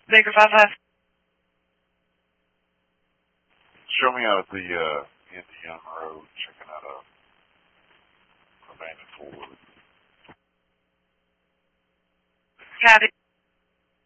Baker 55. Show me out at the Indian Road, checking out a abandoned Ford. Copy.